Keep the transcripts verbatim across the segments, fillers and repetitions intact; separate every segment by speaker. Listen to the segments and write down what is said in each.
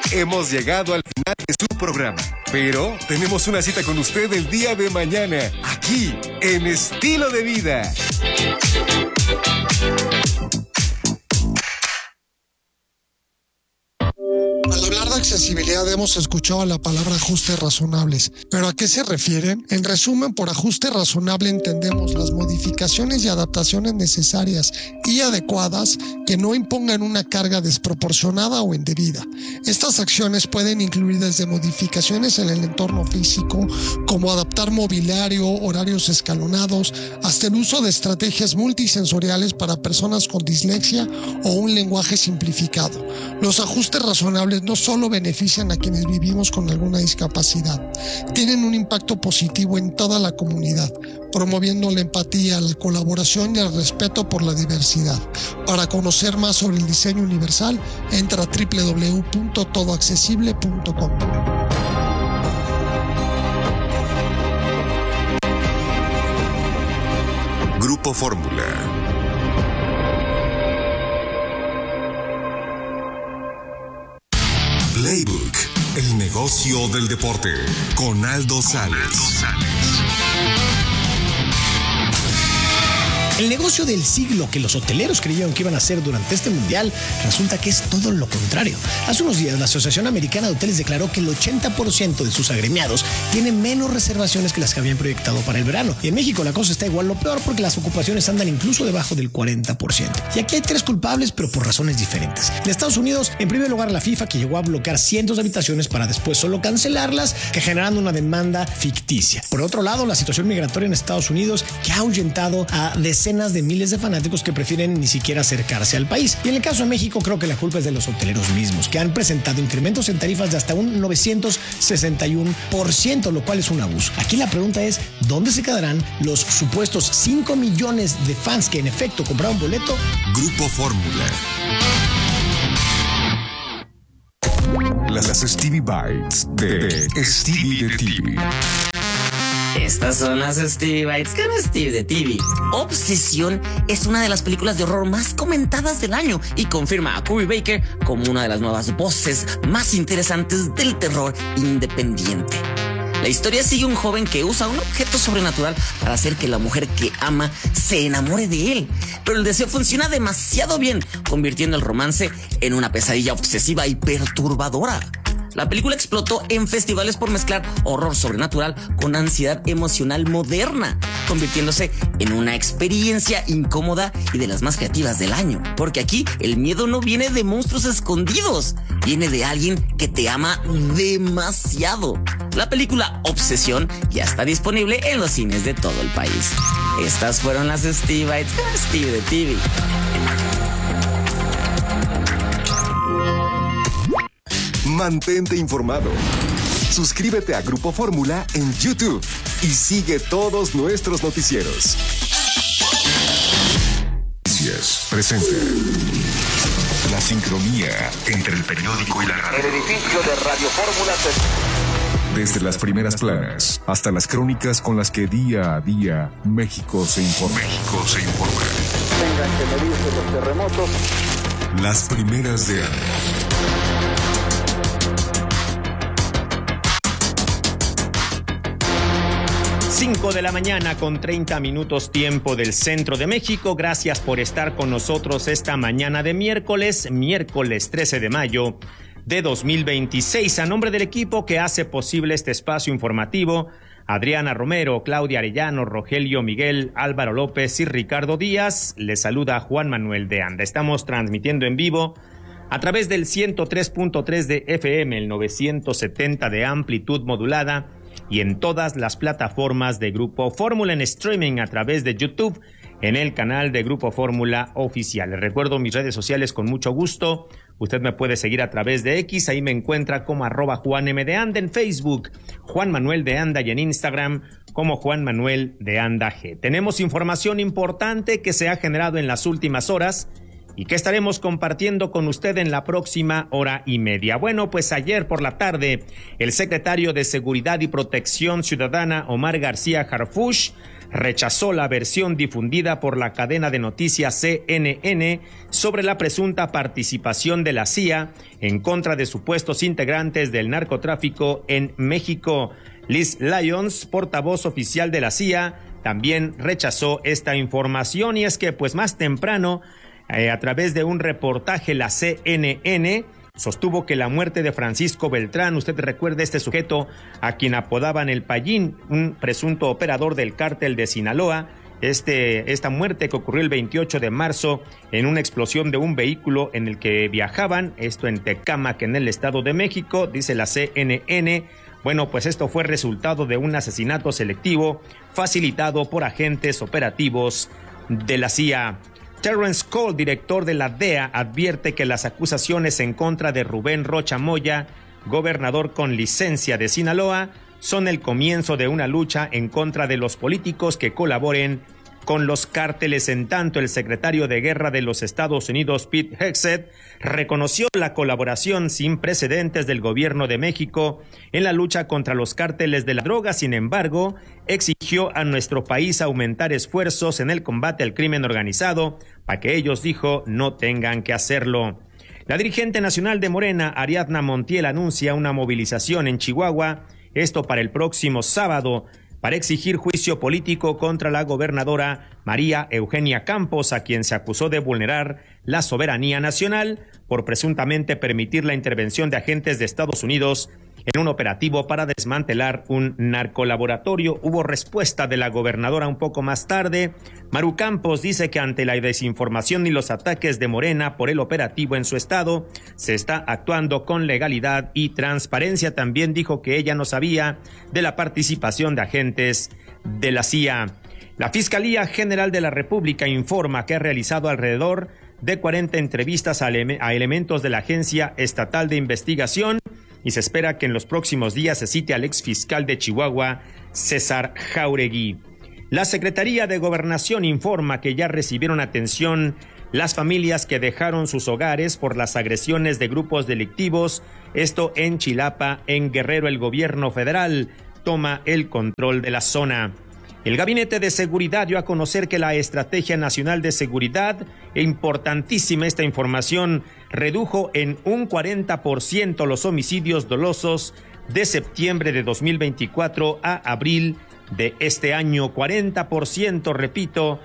Speaker 1: hemos llegado al final de su programa. Pero tenemos una cita con usted el día de mañana, aquí, en Estilo de Vida.
Speaker 2: Al hablar de accesibilidad hemos escuchado la palabra ajustes razonables, pero ¿a qué se refieren? En resumen, por ajuste razonable entendemos las modificaciones y adaptaciones necesarias y adecuadas que no impongan una carga desproporcionada o indebida. Estas acciones pueden incluir desde modificaciones en el entorno físico, como adaptar mobiliario, horarios escalonados, hasta el uso de estrategias multisensoriales para personas con dislexia o un lenguaje simplificado. Los ajustes razonables no solo benefician a quienes vivimos con alguna discapacidad, tienen un impacto positivo en toda la comunidad, promoviendo la empatía, la colaboración y el respeto por la diversidad. Para conocer más sobre el diseño universal, entra a doble u doble u doble u punto todo accesible punto com.
Speaker 1: Grupo Fórmula. Playbook, el negocio del deporte, con Aldo Sales.
Speaker 3: El negocio del siglo que los hoteleros creyeron que iban a hacer durante este mundial resulta que es todo lo contrario. Hace unos días la Asociación Americana de Hoteles declaró que el ochenta por ciento de sus agremiados tienen menos reservaciones que las que habían proyectado para el verano. Y en México la cosa está igual, lo peor, porque las ocupaciones andan incluso debajo del cuarenta por ciento. Y aquí hay tres culpables, pero por razones diferentes. En Estados Unidos, en primer lugar, la FIFA, que llegó a bloquear cientos de habitaciones para después solo cancelarlas, que generando una demanda ficticia. Por otro lado, la situación migratoria en Estados Unidos, que ha ahuyentado a decenas de miles de fanáticos que prefieren ni siquiera acercarse al país. Y en el caso de México, creo que la culpa es de los hoteleros mismos, que han presentado incrementos en tarifas de hasta un novecientos sesenta y uno por ciento, lo cual es un abuso. Aquí la pregunta es, ¿dónde se quedarán los supuestos cinco millones de fans que en efecto compraron boleto?
Speaker 1: Grupo Fórmula. Las, las Stevie Bites de, de Stevie de T V.
Speaker 4: Estas son las Stevie Bites con Steve de T V. Obsesión es una de las películas de horror más comentadas del año y confirma a Corey Baker como una de las nuevas voces más interesantes del terror independiente. La historia sigue un joven que usa un objeto sobrenatural para hacer que la mujer que ama se enamore de él. Pero el deseo funciona demasiado bien, convirtiendo el romance en una pesadilla obsesiva y perturbadora. La película explotó en festivales por mezclar horror sobrenatural con ansiedad emocional moderna, convirtiéndose en una experiencia incómoda y de las más creativas del año. Porque aquí el miedo no viene de monstruos escondidos, viene de alguien que te ama demasiado. La película Obsesión ya está disponible en los cines de todo el país. Estas fueron las Stevie Bites con Steve de T V.
Speaker 1: Mantente informado. Suscríbete a Grupo Fórmula en YouTube y sigue todos nuestros noticieros. Noticias presenta la sincronía entre el periódico y la radio.
Speaker 5: El edificio de Radio Fórmula se...
Speaker 1: Desde las primeras planas hasta las crónicas con las que día a día México se informa. México se informa.
Speaker 5: Tengan que medirse los terremotos.
Speaker 1: Las primeras de año.
Speaker 6: cinco de la mañana con treinta minutos tiempo del centro de México. Gracias por estar con nosotros esta mañana de miércoles, miércoles trece de mayo de dos mil veintiséis. A nombre del equipo que hace posible este espacio informativo, Adriana Romero, Claudia Arellano, Rogelio Miguel, Álvaro López y Ricardo Díaz, les saluda Juan Manuel de Anda. Estamos transmitiendo en vivo a través del ciento tres punto tres de F M, el novecientos setenta de amplitud modulada, y en todas las plataformas de Grupo Fórmula, en streaming a través de YouTube, en el canal de Grupo Fórmula Oficial. Les recuerdo mis redes sociales con mucho gusto. Usted me puede seguir a través de X, ahí me encuentra como arroba Juan M. de Anda, en Facebook, Juan Manuel de Anda, y en Instagram como Juan Manuel de Anda G. Tenemos información importante que se ha generado en las últimas horas y que estaremos compartiendo con usted en la próxima hora y media. Bueno, pues ayer por la tarde, el secretario de Seguridad y Protección Ciudadana, Omar García Harfuch, rechazó la versión difundida por la cadena de noticias C N N sobre la presunta participación de la C I A en contra de supuestos integrantes del narcotráfico en México. Liz Lyons, portavoz oficial de la C I A, también rechazó esta información, y es que pues más temprano, eh, a través de un reportaje, la C N N sostuvo que la muerte de Francisco Beltrán, usted recuerda este sujeto a quien apodaban el Payín, un presunto operador del cártel de Sinaloa, este, esta muerte que ocurrió el veintiocho de marzo en una explosión de un vehículo en el que viajaban, esto en Tecámac, en el Estado de México, dice la C N N. Bueno, pues esto fue resultado de un asesinato selectivo facilitado por agentes operativos de la C I A. Terrence Cole, director de la D E A, advierte que las acusaciones en contra de Rubén Rocha Moya, gobernador con licencia de Sinaloa, son el comienzo de una lucha en contra de los políticos que colaboren con los cárteles. En tanto, el secretario de Guerra de los Estados Unidos, Pete Hegseth, reconoció la colaboración sin precedentes del gobierno de México en la lucha contra los cárteles de la droga. Sin embargo, exigió a nuestro país aumentar esfuerzos en el combate al crimen organizado para que ellos, dijo, no tengan que hacerlo. La dirigente nacional de Morena, Ariadna Montiel, anuncia una movilización en Chihuahua, esto para el próximo sábado, para exigir juicio político contra la gobernadora María Eugenia Campos, a quien se acusó de vulnerar la soberanía nacional por presuntamente permitir la intervención de agentes de Estados Unidos en un operativo para desmantelar un narcolaboratorio. Hubo respuesta de la gobernadora un poco más tarde. Maru Campos dice que ante la desinformación y los ataques de Morena por el operativo en su estado, se está actuando con legalidad y transparencia. También dijo que ella no sabía de la participación de agentes de la C I A. La Fiscalía General de la República informa que ha realizado alrededor de cuarenta entrevistas a, ele- a elementos de la Agencia Estatal de Investigación, y se espera que en los próximos días se cite al exfiscal de Chihuahua, César Jáuregui. La Secretaría de Gobernación informa que ya recibieron atención las familias que dejaron sus hogares por las agresiones de grupos delictivos, esto en Chilapa, en Guerrero. El gobierno federal toma el control de la zona. El Gabinete de Seguridad dio a conocer que la Estrategia Nacional de Seguridad, e importantísima esta información, redujo en un cuarenta por ciento los homicidios dolosos de septiembre de dos mil veinticuatro a abril de este año. cuarenta por ciento, repito,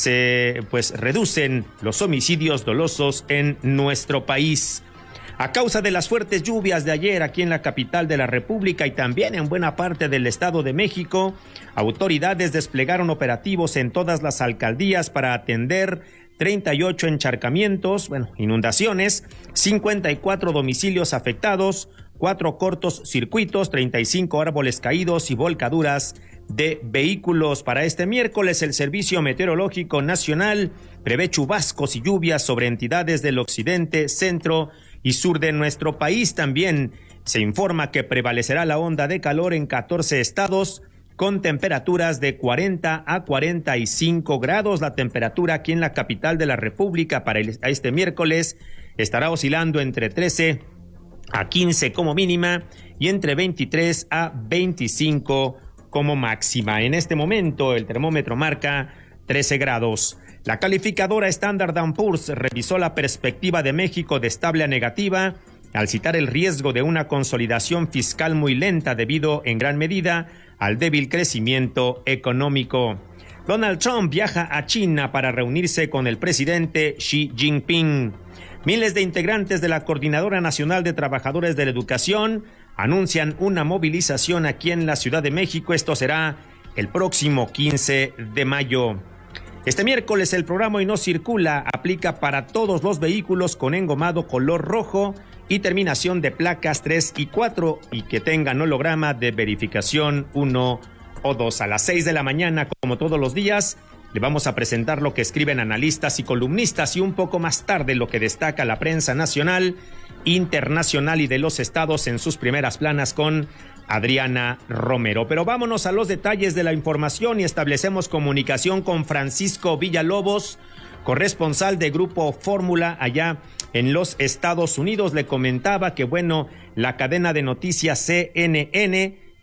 Speaker 6: se pues reducen los homicidios dolosos en nuestro país. A causa de las fuertes lluvias de ayer aquí en la capital de la República y también en buena parte del Estado de México, autoridades desplegaron operativos en todas las alcaldías para atender treinta y ocho encharcamientos, bueno, inundaciones, cincuenta y cuatro domicilios afectados, cuatro cortos circuitos, treinta y cinco árboles caídos y volcaduras de vehículos. Para este miércoles, el Servicio Meteorológico Nacional prevé chubascos y lluvias sobre entidades del occidente, centro y sur de nuestro país. También se informa que prevalecerá la onda de calor en catorce estados, con temperaturas de cuarenta a cuarenta y cinco grados. La temperatura aquí en la capital de la República para el, este miércoles estará oscilando entre trece a quince como mínima y entre veintitrés a veinticinco como máxima. En este momento el termómetro marca trece grados. La calificadora Standard and Poor's revisó la perspectiva de México de estable a negativa al citar el riesgo de una consolidación fiscal muy lenta debido en gran medida al débil crecimiento económico. Donald Trump viaja a China para reunirse con el presidente Xi Jinping. Miles de integrantes de la Coordinadora Nacional de Trabajadores de la Educación anuncian una movilización aquí en la Ciudad de México. Esto será el próximo quince de mayo. Este miércoles el programa Hoy No Circula aplica para todos los vehículos con engomado color rojo y terminación de placas tres y cuatro y que tengan holograma de verificación uno o dos. A las seis de la mañana, como todos los días, le vamos a presentar lo que escriben analistas y columnistas y un poco más tarde lo que destaca la prensa nacional, internacional y de los estados en sus primeras planas con Adriana Romero. Pero vámonos a los detalles de la información y establecemos comunicación con Francisco Villalobos, corresponsal de Grupo Fórmula allá en los Estados Unidos. Le comentaba que, bueno, la cadena de noticias C N N dio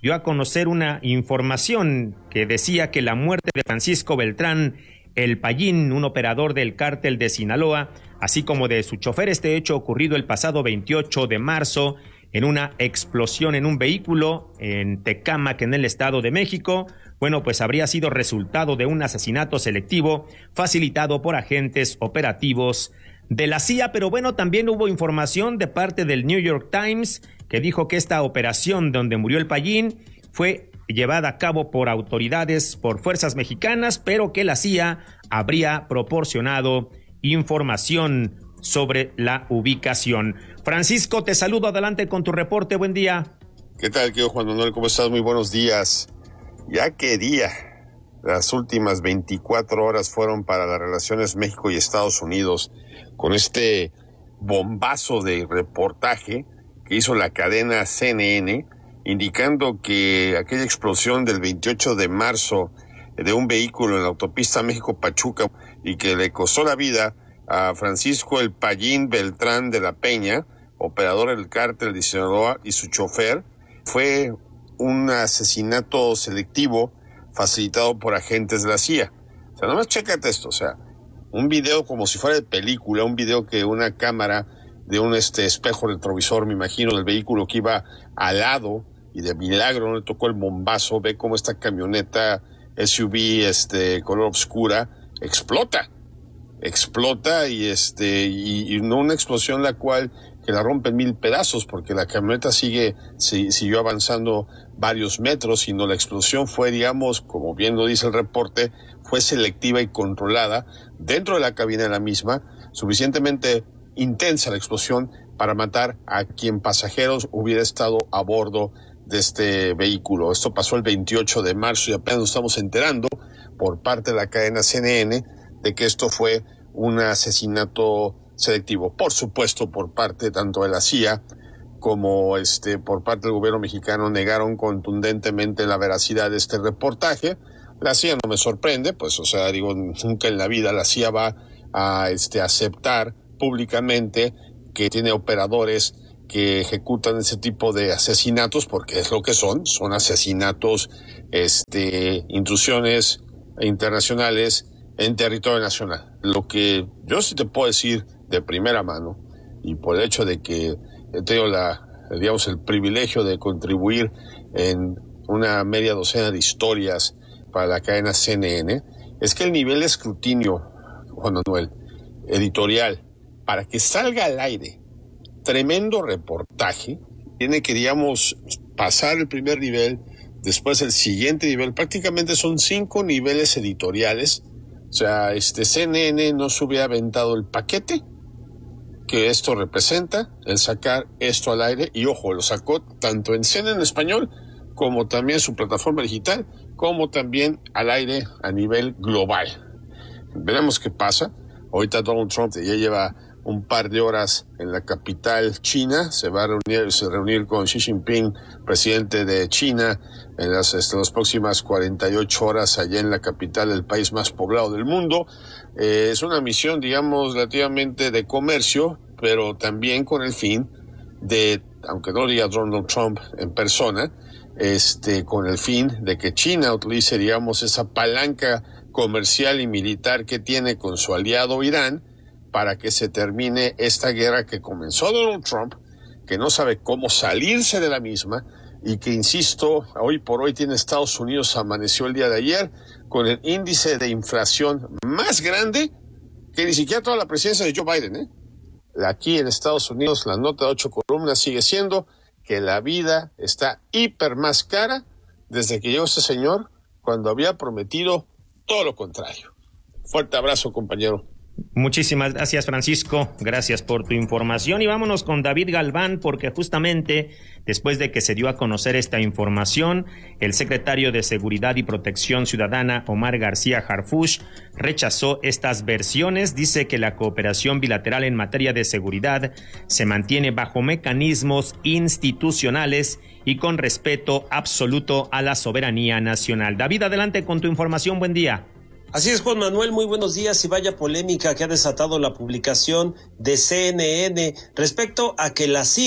Speaker 6: dio a conocer una información que decía que la muerte de Francisco Beltrán El Payín, un operador del cártel de Sinaloa, así como de su chofer, este hecho ocurrido el pasado veintiocho de marzo en una explosión en un vehículo en Tecámac, en el Estado de México, bueno, pues habría sido resultado de un asesinato selectivo facilitado por agentes operativos de la C I A. Pero bueno, también hubo información de parte del New York Times que dijo que esta operación donde murió El Payín fue llevada a cabo por autoridades, por fuerzas mexicanas, pero que la C I A habría proporcionado información sobre la ubicación. Francisco, te saludo, adelante con tu reporte, buen día.
Speaker 7: ¿Qué tal, querido Juan Manuel? ¿Cómo estás? Muy buenos días. Ya qué día. Las últimas veinticuatro horas fueron para las relaciones México y Estados Unidos, con este bombazo de reportaje que hizo la cadena C N N, indicando que aquella explosión del veintiocho de marzo de un vehículo en la autopista México-Pachuca y que le costó la vida a Francisco El Payín Beltrán de la Peña, operador del cártel de Sinaloa, y su chofer, fue un asesinato selectivo facilitado por agentes de la C I A. O sea, nomás chécate esto, o sea, un video como si fuera de película, un video que una cámara de un este espejo retrovisor, me imagino, del vehículo que iba al lado, y de milagro no le tocó el bombazo, ve cómo esta camioneta S U V este color oscura explota, explota y este y, y no una explosión la cual que la rompe en mil pedazos, porque la camioneta sigue si, siguió avanzando varios metros, sino la explosión fue, digamos, como bien lo dice el reporte, fue selectiva y controlada dentro de la cabina de la misma, suficientemente intensa la explosión para matar a quien pasajeros hubiera estado a bordo de este vehículo. Esto pasó el veintiocho de marzo y apenas nos estamos enterando por parte de la cadena C N N de que esto fue un asesinato selectivo. Por supuesto, por parte tanto de la C I A como este por parte del gobierno mexicano negaron contundentemente la veracidad de este reportaje. La C I A no me sorprende, pues, o sea, digo, nunca en la vida la C I A va a este aceptar públicamente que tiene operadores que ejecutan ese tipo de asesinatos, porque es lo que son, son asesinatos, este, intrusiones internacionales en territorio nacional. Lo que yo sí te puedo decir de primera mano, y por el hecho de que he tenido la, digamos, el privilegio de contribuir en una media docena de historias para la cadena C N N, es que el nivel de escrutinio, Juan Manuel, editorial, para que salga al aire tremendo reportaje, tiene que, digamos, pasar el primer nivel, después el siguiente nivel, prácticamente son cinco niveles editoriales. O sea, este C N N no se hubiera aventado el paquete que esto representa, el sacar esto al aire, y ojo, lo sacó tanto en C N N en español, como también su plataforma digital, como también al aire a nivel global. Veremos qué pasa. Ahorita Donald Trump ya lleva un par de horas en la capital china, se va a reunir, se va a reunir con Xi Jinping, presidente de China, en las, en las próximas cuarenta y ocho horas allá en la capital del país más poblado del mundo. Eh, es una misión, digamos, relativamente de comercio, pero también con el fin de, aunque no lo diga Donald Trump en persona, este, con el fin de que China utilice, digamos, esa palanca comercial y militar que tiene con su aliado Irán, para que se termine esta guerra que comenzó Donald Trump, que no sabe cómo salirse de la misma, y que, insisto, hoy por hoy tiene Estados Unidos, amaneció el día de ayer, con el índice de inflación más grande que ni siquiera toda la presidencia de Joe Biden, ¿eh? Aquí en Estados Unidos la nota de ocho columnas sigue siendo que la vida está hiper más cara desde que llegó este señor, cuando había prometido todo lo contrario. Fuerte abrazo, compañero.
Speaker 6: Muchísimas gracias, Francisco, gracias por tu información, y vámonos con David Galván, porque justamente después de que se dio a conocer esta información, el secretario de Seguridad y Protección Ciudadana, Omar García Harfuch, rechazó estas versiones. Dice que la cooperación bilateral en materia de seguridad se mantiene bajo mecanismos institucionales y con respeto absoluto a la soberanía nacional. David, adelante con tu información, buen día.
Speaker 8: Así es, Juan Manuel, muy buenos días, y vaya polémica que ha desatado la publicación de C N N respecto a que la C I A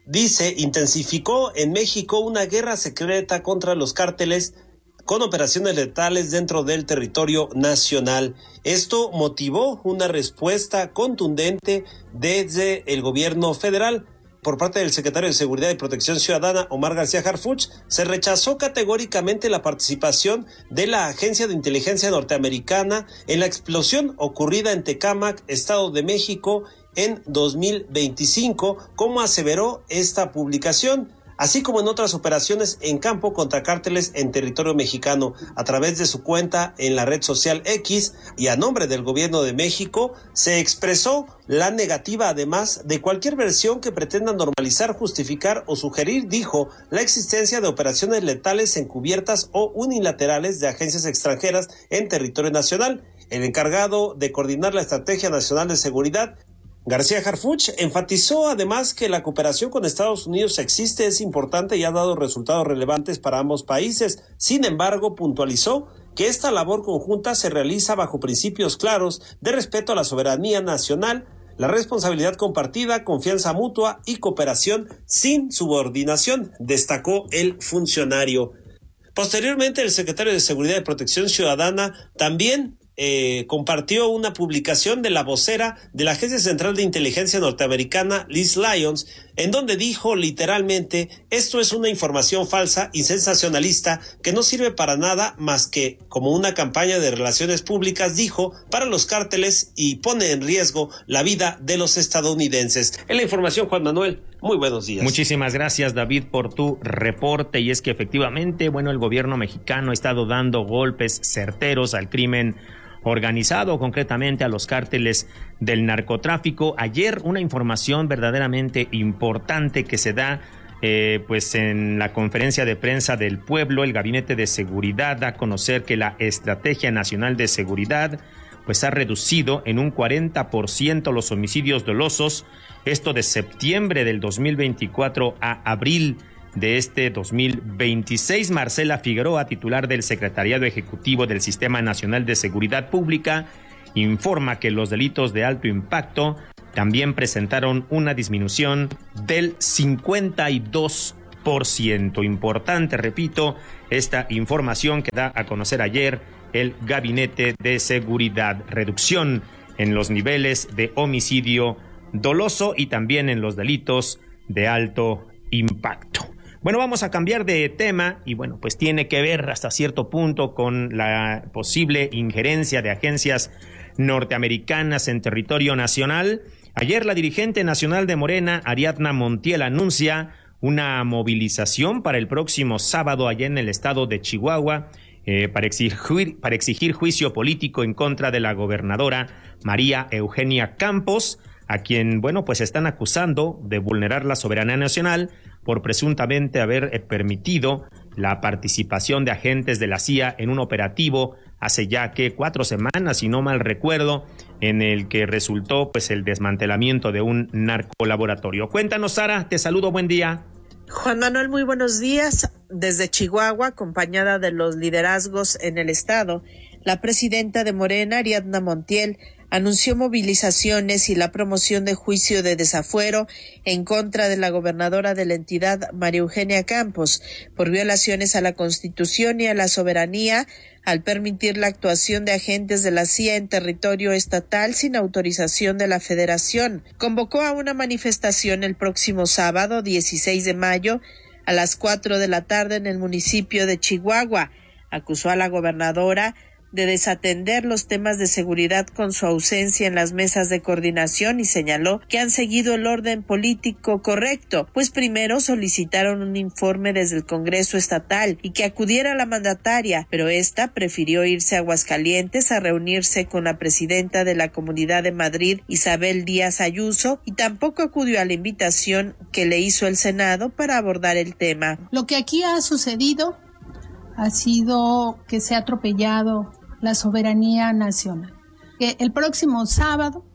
Speaker 8: dice, intensificó en México una guerra secreta contra los cárteles con operaciones letales dentro del territorio nacional. Esto motivó una respuesta contundente desde el gobierno federal. Por parte del secretario de Seguridad y Protección Ciudadana, Omar García Harfuch, se rechazó categóricamente la participación de la Agencia de Inteligencia Norteamericana en la explosión ocurrida en Tecámac, Estado de México, en dos mil veinticinco, como aseveró esta publicación, así como en otras operaciones en campo contra cárteles en territorio mexicano. A través de su cuenta en la red social X y a nombre del gobierno de México, se expresó la negativa, además, de cualquier versión que pretenda normalizar, justificar o sugerir, dijo, la existencia de operaciones letales encubiertas o unilaterales de agencias extranjeras en territorio nacional. El encargado de coordinar la Estrategia Nacional de Seguridad, García Harfuch, enfatizó además que la cooperación con Estados Unidos existe, es importante y ha dado resultados relevantes para ambos países. Sin embargo, puntualizó que esta labor conjunta se realiza bajo principios claros de respeto a la soberanía nacional, la responsabilidad compartida, confianza mutua y cooperación sin subordinación, destacó el funcionario. Posteriormente, el secretario de Seguridad y Protección Ciudadana también Eh, compartió una publicación de la vocera de la Agencia Central de Inteligencia Norteamericana, Liz Lyons, en donde dijo literalmente: esto es una información falsa y sensacionalista que no sirve para nada más que como una campaña de relaciones públicas, dijo, para los cárteles y pone en riesgo la vida de los estadounidenses. En la información, Juan Manuel, muy buenos días.
Speaker 6: Muchísimas gracias, David, por tu reporte. Y es que efectivamente, bueno, el gobierno mexicano ha estado dando golpes certeros al crimen organizado, concretamente a los cárteles del narcotráfico. Ayer una información verdaderamente importante que se da eh, pues en la conferencia de prensa del pueblo. El Gabinete de Seguridad da a conocer que la Estrategia Nacional de Seguridad pues ha reducido en un cuarenta por ciento los homicidios dolosos, esto de septiembre del dos mil veinticuatro a abril de este dos mil veintiséis. Marcela Figueroa, titular del Secretariado Ejecutivo del Sistema Nacional de Seguridad Pública, informa que los delitos de alto impacto también presentaron una disminución del cincuenta y dos por ciento. Importante, repito, esta información que da a conocer ayer el Gabinete de Seguridad. Reducción en los niveles de homicidio doloso y también en los delitos de alto impacto. Bueno, vamos a cambiar de tema y bueno, pues tiene que ver hasta cierto punto con la posible injerencia de agencias norteamericanas en territorio nacional. Ayer la dirigente nacional de Morena, Ariadna Montiel, anuncia una movilización para el próximo sábado allá en el estado de Chihuahua eh, para exigir, para exigir juicio político en contra de la gobernadora María Eugenia Campos, a quien, bueno, pues están acusando de vulnerar la soberanía nacional por presuntamente haber permitido la participación de agentes de la C I A en un operativo hace ya que cuatro semanas, si no mal recuerdo, en el que resultó pues el desmantelamiento de un narcolaboratorio. Cuéntanos, Sara, te saludo, buen día.
Speaker 9: Juan Manuel, muy buenos días. Desde Chihuahua, acompañada de los liderazgos en el estado, la presidenta de Morena, Ariadna Montiel, anunció movilizaciones y la promoción de juicio de desafuero en contra de la gobernadora de la entidad, María Eugenia Campos, por violaciones a la Constitución y a la soberanía al permitir la actuación de agentes de la C I A en territorio estatal sin autorización de la Federación. Convocó a una manifestación el próximo sábado, dieciséis de mayo, a las cuatro de la tarde en el municipio de Chihuahua. Acusó a la gobernadora de desatender los temas de seguridad con su ausencia en las mesas de coordinación y señaló que han seguido el orden político correcto, pues primero solicitaron un informe desde el Congreso Estatal y que acudiera la mandataria, pero esta prefirió irse a Aguascalientes a reunirse con la presidenta de la Comunidad de Madrid, Isabel Díaz Ayuso, y tampoco acudió a la invitación que le hizo el Senado para abordar el tema.
Speaker 10: Lo que aquí ha sucedido ha sido que se ha atropellado la soberanía nacional. Que el próximo sábado,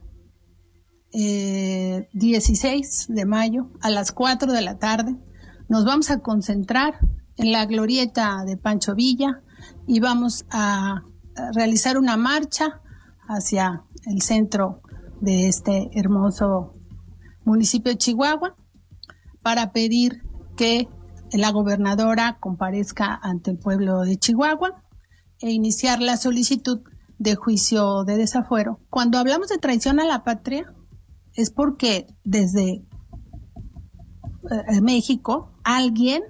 Speaker 10: eh, dieciséis de mayo, a las cuatro de la tarde, nos vamos a concentrar en la glorieta de Pancho Villa y vamos a realizar una marcha hacia el centro de este hermoso municipio de Chihuahua para pedir que la gobernadora comparezca ante el pueblo de Chihuahua e iniciar la solicitud de juicio de desafuero. Cuando hablamos de traición a la patria, es porque desde eh, México alguien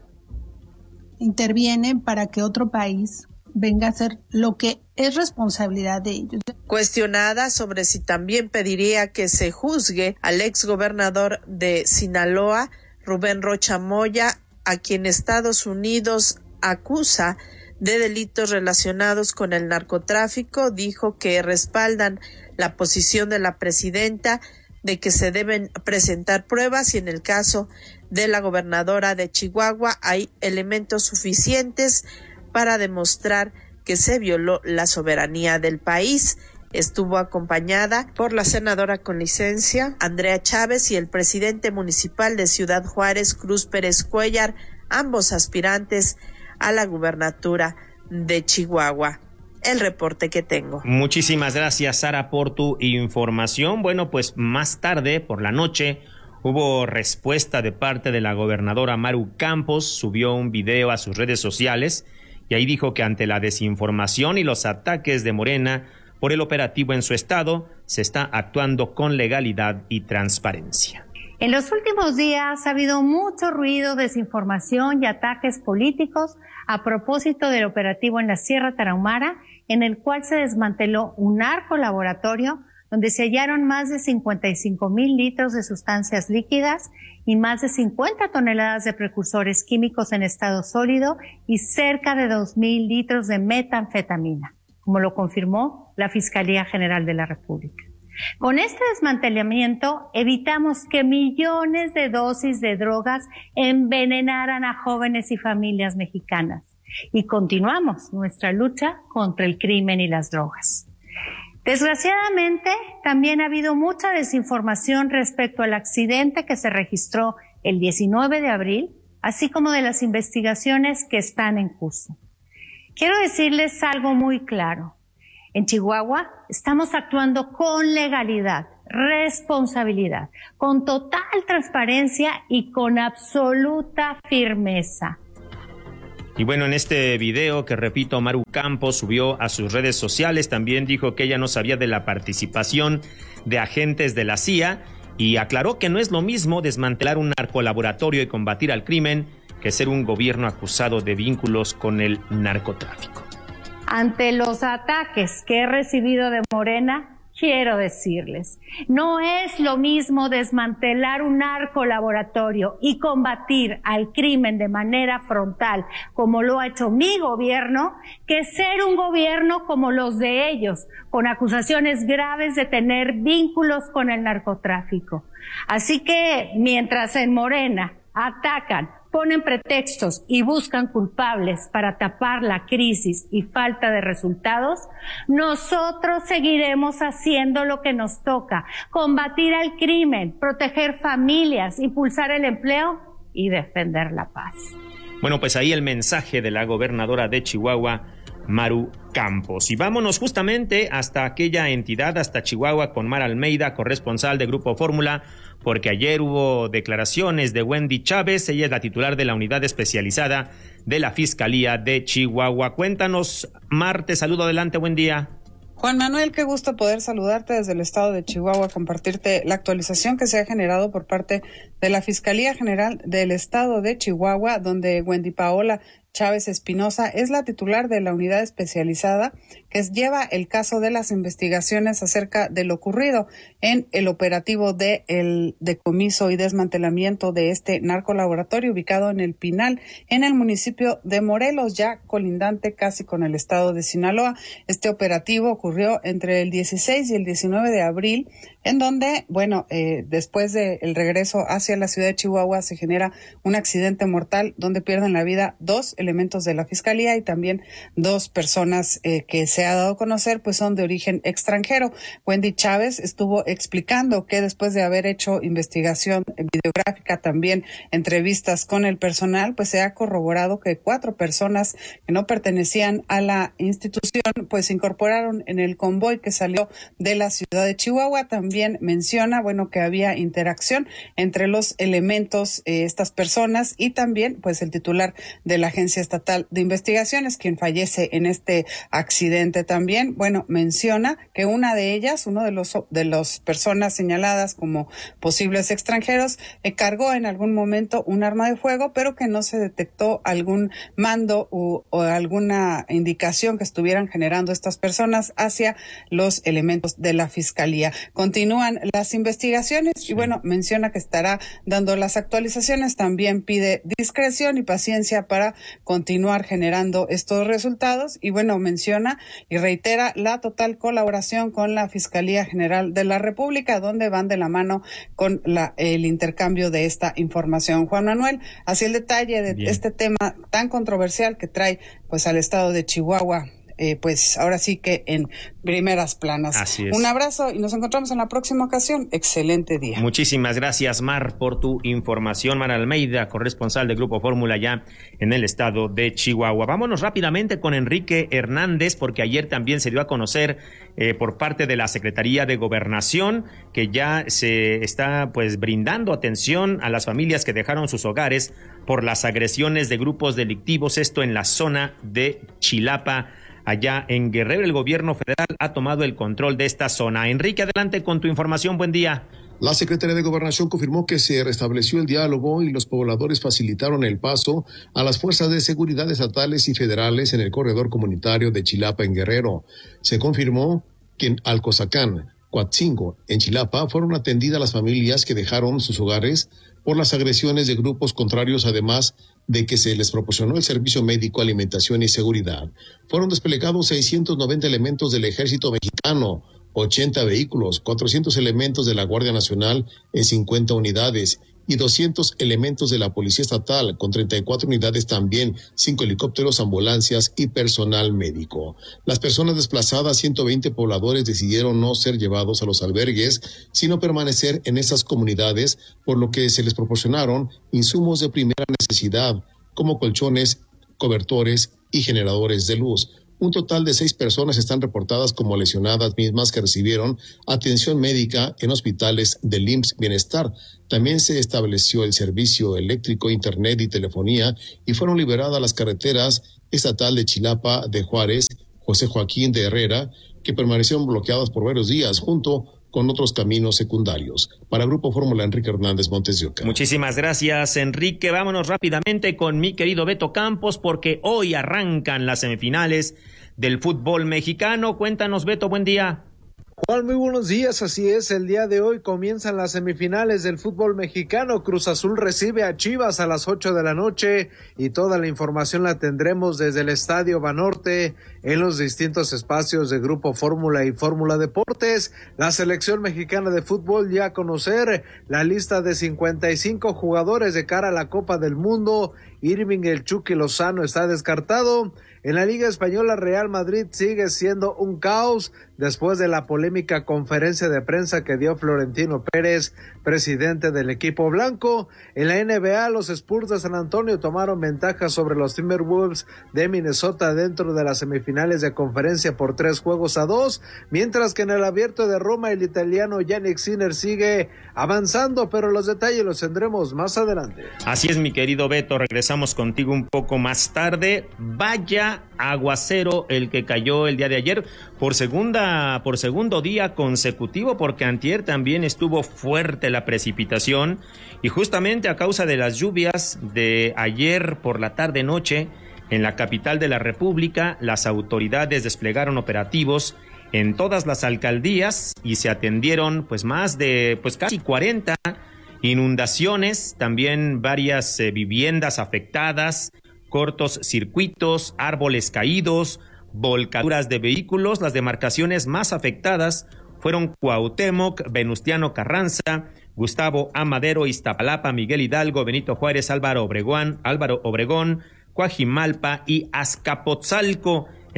Speaker 10: interviene para que otro país venga a hacer lo que es responsabilidad de ellos.
Speaker 9: Cuestionada sobre si también pediría que se juzgue al exgobernador de Sinaloa, Rubén Rocha Moya, a quien Estados Unidos acusa de delitos relacionados con el narcotráfico, dijo que respaldan la posición de la presidenta de que se deben presentar pruebas y en el caso de la gobernadora de Chihuahua hay elementos suficientes para demostrar que se violó la soberanía del país. Estuvo acompañada por la senadora con licencia, Andrea Chávez, y el presidente municipal de Ciudad Juárez, Cruz Pérez Cuellar, ambos aspirantes a la gubernatura de Chihuahua. El reporte que tengo.
Speaker 6: Muchísimas gracias, Sara, por tu información. Bueno, pues más tarde, por la noche, hubo respuesta de parte de la gobernadora Maru Campos. Subió un video a sus redes sociales y ahí dijo que ante la desinformación y los ataques de Morena por el operativo en su estado, se está actuando con legalidad y transparencia.
Speaker 11: En los últimos días ha habido mucho ruido, desinformación y ataques políticos a propósito del operativo en la Sierra Tarahumara, en el cual se desmanteló un narcolaboratorio donde se hallaron más de cincuenta y cinco mil litros de sustancias líquidas y más de cincuenta toneladas de precursores químicos en estado sólido y cerca de dos mil litros de metanfetamina, como lo confirmó la Fiscalía General de la República. Con este desmantelamiento evitamos que millones de dosis de drogas envenenaran a jóvenes y familias mexicanas y continuamos nuestra lucha contra el crimen y las drogas. Desgraciadamente, también ha habido mucha desinformación respecto al accidente que se registró el diecinueve de abril, así como de las investigaciones que están en curso. Quiero decirles algo muy claro. En Chihuahua estamos actuando con legalidad, responsabilidad, con total transparencia y con absoluta firmeza.
Speaker 6: Y bueno, en este video que, repito, Maru Campos subió a sus redes sociales, también dijo que ella no sabía de la participación de agentes de la C I A y aclaró que no es lo mismo desmantelar un narcolaboratorio y combatir al crimen que ser un gobierno acusado de vínculos con el narcotráfico.
Speaker 11: Ante los ataques que he recibido de Morena, quiero decirles, no es lo mismo desmantelar un narcolaboratorio y combatir al crimen de manera frontal, como lo ha hecho mi gobierno, que ser un gobierno como los de ellos, con acusaciones graves de tener vínculos con el narcotráfico. Así que, mientras en Morena atacan, ponen pretextos y buscan culpables para tapar la crisis y falta de resultados, nosotros seguiremos haciendo lo que nos toca: combatir al crimen, proteger familias, impulsar el empleo y defender la paz.
Speaker 6: Bueno, pues ahí el mensaje de la gobernadora de Chihuahua, Maru Campos. Y vámonos justamente hasta aquella entidad, hasta Chihuahua, con Mar Almeida, corresponsal de Grupo Fórmula, porque ayer hubo declaraciones de Wendy Chávez. Ella es la titular de la unidad especializada de la Fiscalía de Chihuahua. Cuéntanos, Mar, te saludo. Adelante, buen día.
Speaker 12: Juan Manuel, qué gusto poder saludarte desde el estado de Chihuahua, compartirte la actualización que se ha generado por parte de la Fiscalía General del estado de Chihuahua, donde Wendy Paola Chávez Espinosa es la titular de la unidad especializada que lleva el caso de las investigaciones acerca de lo ocurrido en el operativo de el decomiso y desmantelamiento de este narcolaboratorio ubicado en El Pinal, en el municipio de Morelos, ya colindante casi con el estado de Sinaloa. Este operativo ocurrió entre el dieciséis y el diecinueve de abril, en donde, bueno, eh, después del regreso hacia la ciudad de Chihuahua se genera un accidente mortal donde pierden la vida dos elementos de la Fiscalía y también dos personas eh, que se se ha dado a conocer pues son de origen extranjero. Wendy Chávez estuvo explicando que después de haber hecho investigación videográfica, también entrevistas con el personal, pues se ha corroborado que cuatro personas que no pertenecían a la institución pues se incorporaron en el convoy que salió de la ciudad de Chihuahua. También menciona, bueno, que había interacción entre los elementos, eh, estas personas, y también pues el titular de la Agencia Estatal de Investigaciones, quien fallece en este accidente. También, bueno, menciona que una de ellas, uno de los de las personas señaladas como posibles extranjeros, eh, cargó en algún momento un arma de fuego, pero que no se detectó algún mando u, o alguna indicación que estuvieran generando estas personas hacia los elementos de la Fiscalía. Continúan las investigaciones y bueno, menciona que estará dando las actualizaciones. También pide discreción y paciencia para continuar generando estos resultados y bueno, menciona y reitera la total colaboración con la Fiscalía General de la República, donde van de la mano con la, el intercambio de esta información. Juan Manuel, así el detalle de Bien. este tema tan controversial que trae pues al estado de Chihuahua. Eh, pues ahora sí que en primeras planas.
Speaker 6: Así es.
Speaker 12: Un abrazo y nos encontramos en la próxima ocasión. Excelente día.
Speaker 6: Muchísimas gracias, Mar, por tu información. Mar Almeida, corresponsal de Grupo Fórmula ya en el estado de Chihuahua. Vámonos rápidamente con Enrique Hernández, porque ayer también se dio a conocer eh, por parte de la Secretaría de Gobernación que ya se está pues brindando atención a las familias que dejaron sus hogares por las agresiones de grupos delictivos, esto en la zona de Chilapa. Allá en Guerrero, el gobierno federal ha tomado el control de esta zona. Enrique, adelante con tu información. Buen día.
Speaker 13: La Secretaría de Gobernación confirmó que se restableció el diálogo y los pobladores facilitaron el paso a las fuerzas de seguridad estatales y federales en el corredor comunitario de Chilapa en Guerrero. Se confirmó que en Alcozacán, Coatzingo, en Chilapa, fueron atendidas las familias que dejaron sus hogares por las agresiones de grupos contrarios, además de que se les proporcionó el servicio médico, alimentación y seguridad. Fueron desplegados seiscientos noventa elementos del Ejército Mexicano, ochenta vehículos, cuatrocientos elementos de la Guardia Nacional en cincuenta unidades y doscientos elementos de la Policía Estatal con treinta y cuatro unidades también, cinco helicópteros, ambulancias y personal médico. Las personas desplazadas, ciento veinte pobladores, decidieron no ser llevados a los albergues, sino permanecer en esas comunidades, por lo que se les proporcionaron insumos de primera necesidad, como colchones, cobertores y generadores de luz. Un total de seis personas están reportadas como lesionadas, mismas que recibieron atención médica en hospitales del I M S S Bienestar. También se estableció el servicio eléctrico, internet y telefonía y fueron liberadas las carreteras estatal de Chilapa, de Juárez, José Joaquín de Herrera, que permanecieron bloqueadas por varios días junto con otros caminos secundarios. Para Grupo Fórmula, Enrique Hernández, Montes de Oca.
Speaker 6: Muchísimas gracias, Enrique. Vámonos rápidamente con mi querido Beto Campos, porque hoy arrancan las semifinales del fútbol mexicano. Cuéntanos, Beto, buen día.
Speaker 14: Juan, muy buenos días, así es, el día de hoy comienzan las semifinales del fútbol mexicano. Cruz Azul recibe a Chivas a las ocho de la noche y toda la información la tendremos desde el Estadio Banorte en los distintos espacios de Grupo Fórmula y Fórmula Deportes. La selección mexicana de fútbol ya a conocer la lista de cincuenta y cinco jugadores de cara a la Copa del Mundo. Irving El Chucky Lozano está descartado. En la Liga Española, Real Madrid sigue siendo un caos después de la polémica conferencia de prensa que dio Florentino Pérez, presidente del equipo blanco. En la N B A, los Spurs de San Antonio tomaron ventaja sobre los Timberwolves de Minnesota dentro de las semifinales de conferencia por tres juegos a dos, mientras que en el Abierto de Roma el italiano Jannik Sinner sigue avanzando, pero los detalles los tendremos más adelante.
Speaker 6: Así es, mi querido Beto, regresamos contigo un poco más tarde. Vaya aguacero el que cayó el día de ayer por segunda por segundo día consecutivo, porque antier también estuvo fuerte la precipitación y justamente a causa de las lluvias de ayer por la tarde noche en la capital de la República, las autoridades desplegaron operativos en todas las alcaldías y se atendieron pues más de pues casi cuarenta inundaciones, también varias eh, viviendas afectadas, cortos circuitos, árboles caídos, volcaduras de vehículos. Las demarcaciones más afectadas fueron Cuauhtémoc, Venustiano Carranza, Gustavo Amadero, Iztapalapa, Miguel Hidalgo, Benito Juárez, Álvaro Obregón, Álvaro Obregón, Coajimalpa y Azcapotzalco.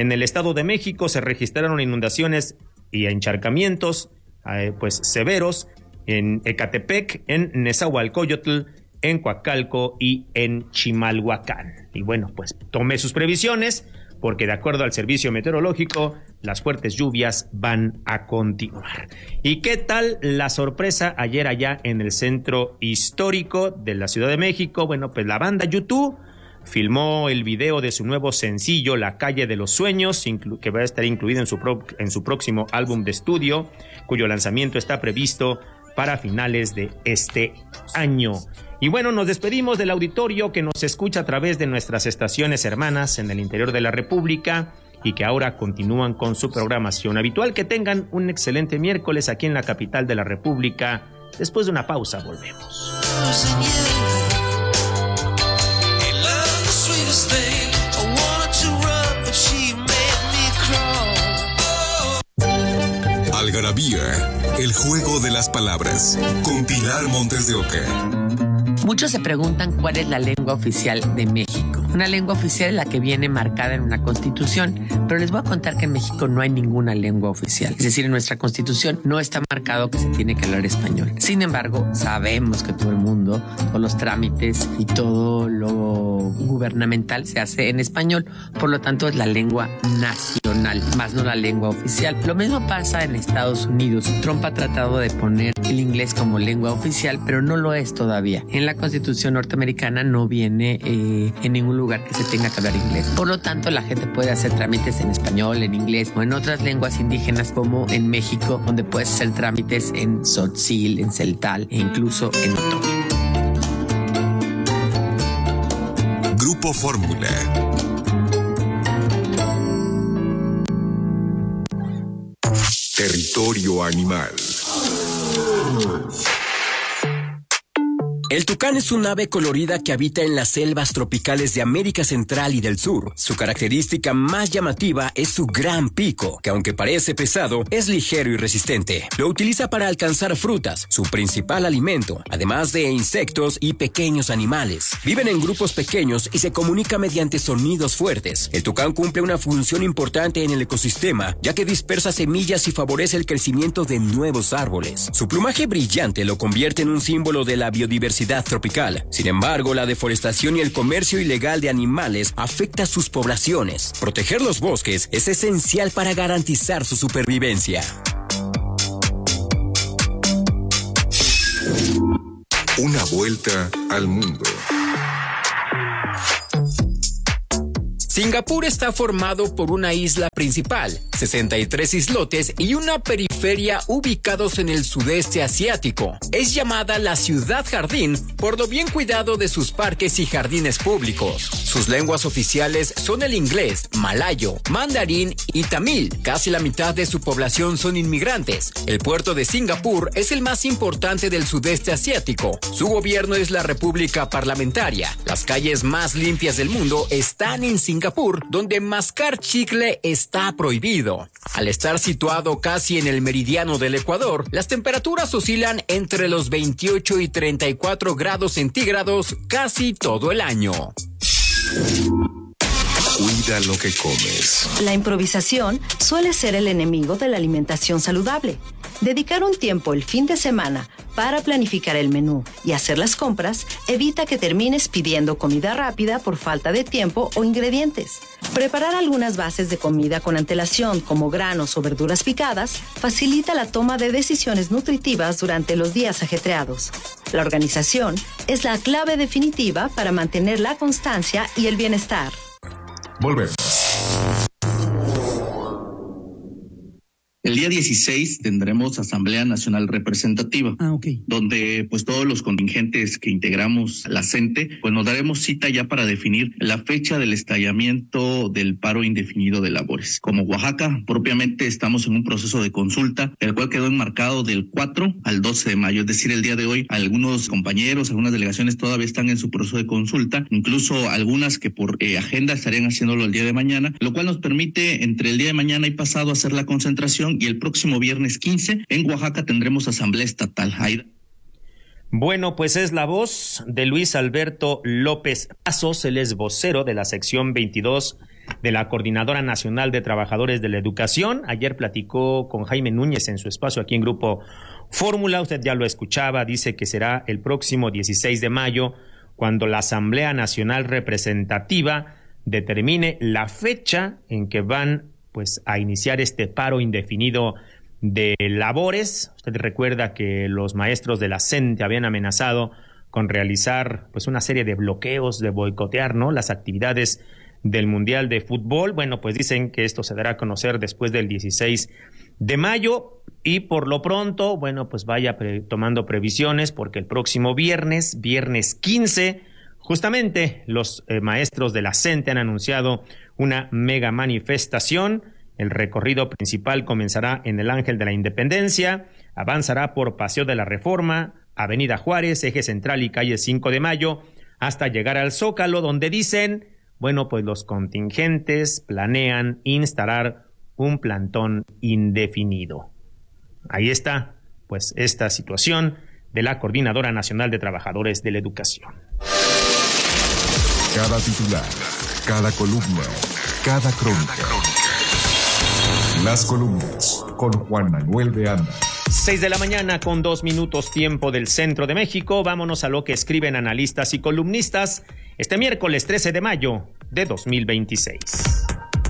Speaker 6: En el Estado de México se registraron inundaciones y encharcamientos eh, pues severos en Ecatepec, en Nezahualcóyotl, en Coacalco y en Chimalhuacán. Y bueno, pues tome sus previsiones, porque de acuerdo al servicio meteorológico, las fuertes lluvias van a continuar. ¿Y qué tal la sorpresa ayer allá en el centro histórico de la Ciudad de México? Bueno, pues la banda YouTube filmó el video de su nuevo sencillo, La Calle de los Sueños, que va a estar incluido en su, pro- en su próximo álbum de estudio, cuyo lanzamiento está previsto para finales de este año. Y bueno, nos despedimos del auditorio que nos escucha a través de nuestras estaciones hermanas en el interior de la República y que ahora continúan con su programación habitual. Que tengan un excelente miércoles aquí en la capital de la República. Después de una pausa, volvemos.
Speaker 1: Algarabía, el juego de las palabras, con Pilar Montes de Oca.
Speaker 15: Muchos se preguntan cuál es la lengua oficial de México. Una lengua oficial es la que viene marcada en una constitución, pero les voy a contar que en México no hay ninguna lengua oficial. Es decir, en nuestra constitución no está marcado que se tiene que hablar español. Sin embargo, sabemos que todo el mundo, todos los trámites y todo lo gubernamental se hace en español. Por lo tanto, es la lengua nacional, más no la lengua oficial. Lo mismo pasa en Estados Unidos. Trump ha tratado de poner el inglés como lengua oficial, pero no lo es todavía. En la Constitución norteamericana no viene eh, en ningún lugar que se tenga que hablar inglés. Por lo tanto, la gente puede hacer trámites en español, en inglés o en otras lenguas indígenas, como en México, donde puedes hacer trámites en tzotzil, en celtal e incluso en otomí.
Speaker 1: Grupo Fórmula. Territorio animal.
Speaker 16: El tucán es un ave colorida que habita en las selvas tropicales de América Central y del Sur. Su característica más llamativa es su gran pico, que aunque parece pesado, es ligero y resistente. Lo utiliza para alcanzar frutas, su principal alimento, además de insectos y pequeños animales. Viven en grupos pequeños y se comunica mediante sonidos fuertes. El tucán cumple una función importante en el ecosistema, ya que dispersa semillas y favorece el crecimiento de nuevos árboles. Su plumaje brillante lo convierte en un símbolo de la biodiversidad tropical. Sin embargo, la deforestación y el comercio ilegal de animales afecta a sus poblaciones. Proteger los bosques es esencial para garantizar su supervivencia.
Speaker 1: Una vuelta al mundo.
Speaker 16: Singapur está formado por una isla principal, sesenta y tres islotes y una periferia ubicados en el sudeste asiático. Es llamada la ciudad jardín por lo bien cuidado de sus parques y jardines públicos. Sus lenguas oficiales son el inglés, malayo, mandarín y tamil. Casi la mitad de su población son inmigrantes. El puerto de Singapur es el más importante del sudeste asiático. Su gobierno es la República Parlamentaria. Las calles más limpias del mundo están en Singapur, donde mascar chicle está prohibido. Al estar situado casi en el meridiano del Ecuador, las temperaturas oscilan entre los veintiocho y treinta y cuatro grados centígrados casi todo el año.
Speaker 1: Cuida lo que comes.
Speaker 17: La improvisación suele ser el enemigo de la alimentación saludable. Dedicar un tiempo el fin de semana para planificar el menú y hacer las compras evita que termines pidiendo comida rápida por falta de tiempo o ingredientes. Preparar algunas bases de comida con antelación, como granos o verduras picadas, facilita la toma de decisiones nutritivas durante los días ajetreados. La organización es la clave definitiva para mantener la constancia y el bienestar.
Speaker 1: Volvemos.
Speaker 18: El día dieciséis tendremos Asamblea Nacional Representativa,
Speaker 19: ah, okay.
Speaker 18: donde pues todos los contingentes que integramos la CENTE, pues nos daremos cita ya para definir la fecha del estallamiento del paro indefinido de labores. Como Oaxaca, propiamente estamos en un proceso de consulta, el cual quedó enmarcado del cuatro al doce de mayo, es decir, el día de hoy algunos compañeros, algunas delegaciones todavía están en su proceso de consulta, incluso algunas que por eh, agenda estarían haciéndolo el día de mañana, lo cual nos permite entre el día de mañana y pasado hacer la concentración. Y el próximo viernes quince en Oaxaca tendremos asamblea estatal. Aida.
Speaker 6: Bueno, pues es la voz de Luis Alberto López Pasos, él es vocero de la sección veintidós de la Coordinadora Nacional de Trabajadores de la Educación. Ayer platicó con Jaime Núñez en su espacio aquí en Grupo Fórmula. Usted ya lo escuchaba, dice que será el próximo dieciséis de mayo cuando la Asamblea Nacional Representativa determine la fecha en que van pues a iniciar este paro indefinido de labores. Usted recuerda que los maestros de la CENTE habían amenazado con realizar pues una serie de bloqueos, de boicotear, ¿no?, las actividades del Mundial de Fútbol. Bueno, pues dicen que esto se dará a conocer después del dieciséis de mayo y por lo pronto, bueno, pues vaya pre- tomando previsiones porque el próximo viernes, viernes quince, justamente los eh, maestros de la CENTE han anunciado una mega manifestación. El recorrido principal comenzará en el Ángel de la Independencia, avanzará por Paseo de la Reforma, Avenida Juárez, Eje Central y Calle cinco de Mayo, hasta llegar al Zócalo, donde dicen, bueno, pues los contingentes planean instalar un plantón indefinido. Ahí está, pues, esta situación de la Coordinadora Nacional de Trabajadores de la Educación.
Speaker 1: Cada titular, cada columna, cada crónica. Las columnas con Juan Manuel de Anda.
Speaker 6: Seis de la mañana con dos minutos tiempo del centro de México. Vámonos a lo que escriben analistas y columnistas este miércoles trece de mayo de dos mil veintiséis.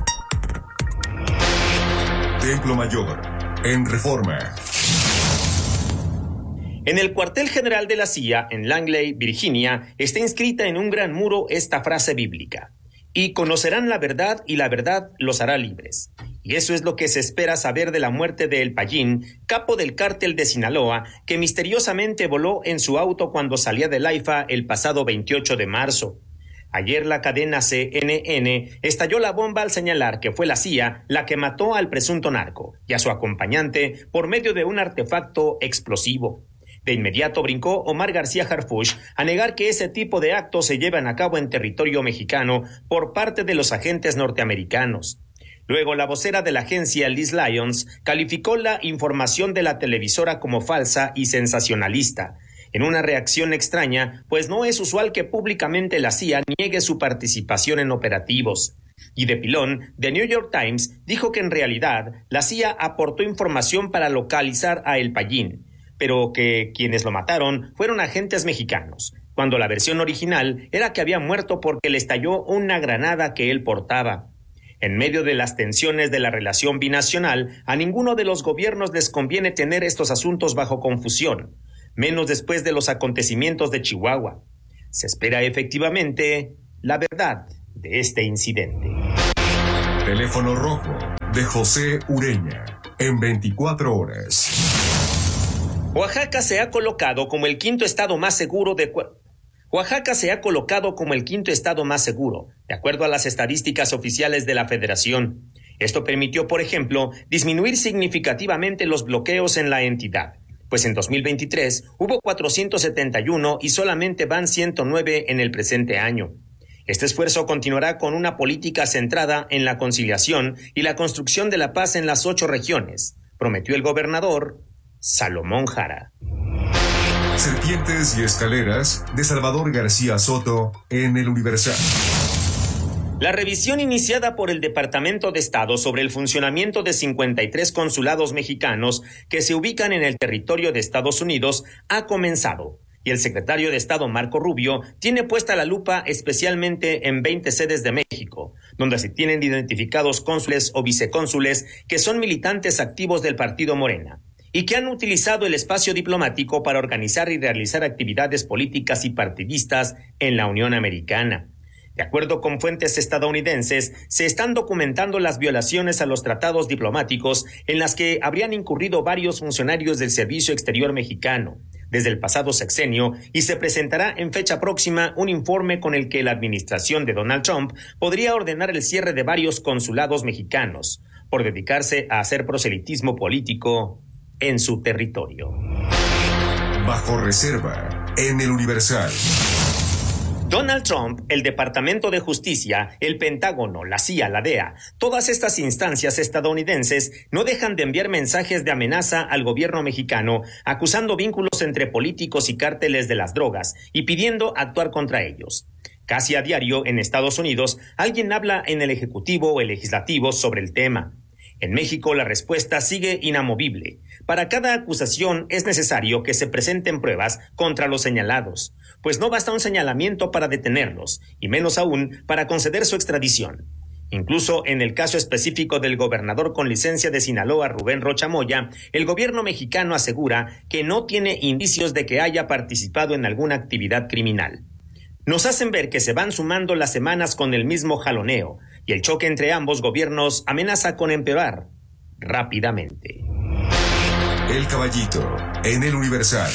Speaker 1: Templo Mayor, en Reforma.
Speaker 6: En el cuartel general de la C I A, en Langley, Virginia, está inscrita en un gran muro esta frase bíblica: y conocerán la verdad y la verdad los hará libres. Y eso es lo que se espera saber de la muerte de El Payín, capo del cártel de Sinaloa, que misteriosamente voló en su auto cuando salía del AIFA el pasado veintiocho de marzo. Ayer la cadena C N N estalló la bomba al señalar que fue la C I A la que mató al presunto narco y a su acompañante por medio de un artefacto explosivo. De inmediato brincó Omar García Harfuch a negar que ese tipo de actos se llevan a cabo en territorio mexicano por parte de los agentes norteamericanos. Luego, la vocera de la agencia, Liz Lyons, calificó la información de la televisora como falsa y sensacionalista, en una reacción extraña, pues no es usual que públicamente la C I A niegue su participación en operativos. Y de pilón, The New York Times dijo que en realidad la C I A aportó información para localizar a El Payín, pero que quienes lo mataron fueron agentes mexicanos, cuando la versión original era que había muerto porque le estalló una granada que él portaba. En medio de las tensiones de la relación binacional, a ninguno de los gobiernos les conviene tener estos asuntos bajo confusión, menos después de los acontecimientos de Chihuahua. Se espera efectivamente la verdad de este incidente.
Speaker 1: Teléfono rojo de José Ureña, en veinticuatro horas.
Speaker 6: Oaxaca se ha colocado como el quinto estado más seguro de... Oaxaca se ha colocado como el quinto estado más seguro, de acuerdo a las estadísticas oficiales de la Federación. Esto permitió, por ejemplo, disminuir significativamente los bloqueos en la entidad, pues en dos mil veintitrés hubo cuatrocientos setenta y uno y solamente van ciento nueve en el presente año. Este esfuerzo continuará con una política centrada en la conciliación y la construcción de la paz en las ocho regiones, prometió el gobernador Salomón Jara.
Speaker 1: Serpientes y escaleras de Salvador García Soto en El Universal.
Speaker 6: La revisión iniciada por el Departamento de Estado sobre el funcionamiento de cincuenta y tres consulados mexicanos que se ubican en el territorio de Estados Unidos ha comenzado, y el secretario de Estado Marco Rubio tiene puesta la lupa especialmente en veinte sedes de México, donde se tienen identificados cónsules o vicecónsules que son militantes activos del partido Morena y que han utilizado el espacio diplomático para organizar y realizar actividades políticas y partidistas en la Unión Americana. De acuerdo con fuentes estadounidenses, se están documentando las violaciones a los tratados diplomáticos en las que habrían incurrido varios funcionarios del Servicio Exterior mexicano desde el pasado sexenio, y se presentará en fecha próxima un informe con el que la administración de Donald Trump podría ordenar el cierre de varios consulados mexicanos por dedicarse a hacer proselitismo político en su territorio.
Speaker 1: Bajo reserva en El Universal.
Speaker 6: Donald Trump, el Departamento de Justicia, el Pentágono, la C I A, la D E A, todas estas instancias estadounidenses no dejan de enviar mensajes de amenaza al gobierno mexicano, acusando vínculos entre políticos y cárteles de las drogas y pidiendo actuar contra ellos. Casi a diario en Estados Unidos, alguien habla en el Ejecutivo o el Legislativo sobre el tema. En México la respuesta sigue inamovible. Para cada acusación es necesario que se presenten pruebas contra los señalados, pues no basta un señalamiento para detenerlos, y menos aún para conceder su extradición. Incluso en el caso específico del gobernador con licencia de Sinaloa, Rubén Rocha Moya, el gobierno mexicano asegura que no tiene indicios de que haya participado en alguna actividad criminal. Nos hacen ver que se van sumando las semanas con el mismo jaloneo, y el choque entre ambos gobiernos amenaza con empeorar rápidamente.
Speaker 1: El Caballito, en el Universal.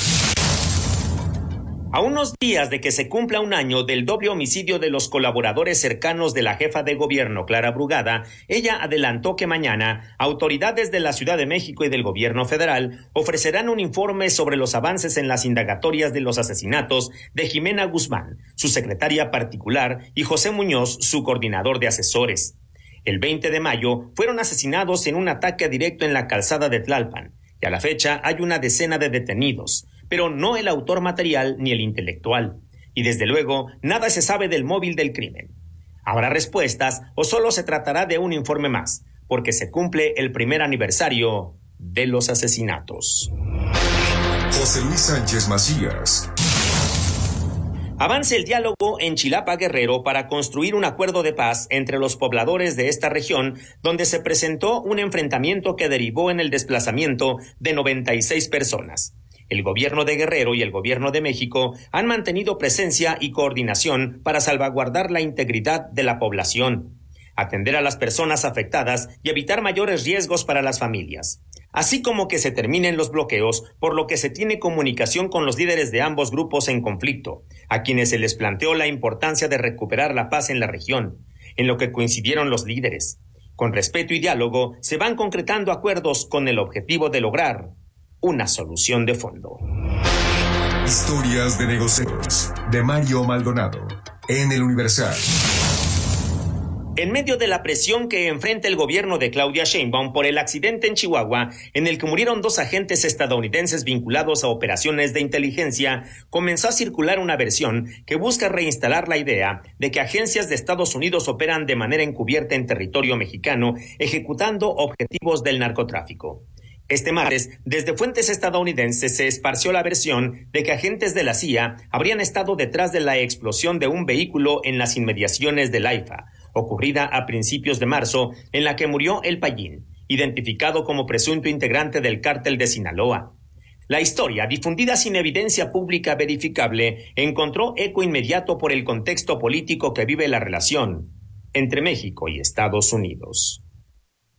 Speaker 6: A unos días de que se cumpla un año del doble homicidio de los colaboradores cercanos de la jefa de gobierno, Clara Brugada, ella adelantó que mañana autoridades de la Ciudad de México y del gobierno federal ofrecerán un informe sobre los avances en las indagatorias de los asesinatos de Jimena Guzmán, su secretaria particular, y José Muñoz, su coordinador de asesores. El veinte de mayo fueron asesinados en un ataque directo en la calzada de Tlalpan, y a la fecha hay una decena de detenidos, pero no el autor material ni el intelectual. Y desde luego, nada se sabe del móvil del crimen. ¿Habrá respuestas o solo se tratará de un informe más? Porque se cumple el primer aniversario de los asesinatos.
Speaker 1: José Luis Sánchez Macías.
Speaker 6: Avance el diálogo en Chilapa, Guerrero, para construir un acuerdo de paz entre los pobladores de esta región, donde se presentó un enfrentamiento que derivó en el desplazamiento de noventa y seis personas. El gobierno de Guerrero y el gobierno de México han mantenido presencia y coordinación para salvaguardar la integridad de la población, atender a las personas afectadas y evitar mayores riesgos para las familias, así como que se terminen los bloqueos, por lo que se tiene comunicación con los líderes de ambos grupos en conflicto, a quienes se les planteó la importancia de recuperar la paz en la región, en lo que coincidieron los líderes. Con respeto y diálogo se van concretando acuerdos con el objetivo de lograr una solución de fondo.
Speaker 1: Historias de negocios, de Mario Maldonado, en el Universal.
Speaker 6: En medio de la presión que enfrenta el gobierno de Claudia Sheinbaum por el accidente en Chihuahua, en el que murieron dos agentes estadounidenses vinculados a operaciones de inteligencia, comenzó a circular una versión que busca reinstalar la idea de que agencias de Estados Unidos operan de manera encubierta en territorio mexicano, ejecutando objetivos del narcotráfico. Este martes, desde fuentes estadounidenses se esparció la versión de que agentes de la C I A habrían estado detrás de la explosión de un vehículo en las inmediaciones del AIFA, ocurrida a principios de marzo, en la que murió El Payín, identificado como presunto integrante del cártel de Sinaloa. La historia, difundida sin evidencia pública verificable, encontró eco inmediato por el contexto político que vive la relación entre México y Estados Unidos.